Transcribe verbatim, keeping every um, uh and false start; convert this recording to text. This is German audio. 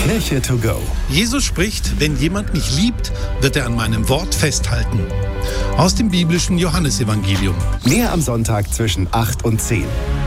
Kirche to go. Jesus spricht, wenn jemand mich liebt, wird er an meinem Wort festhalten. Aus dem biblischen Johannesevangelium. Mehr am Sonntag zwischen acht und zehn.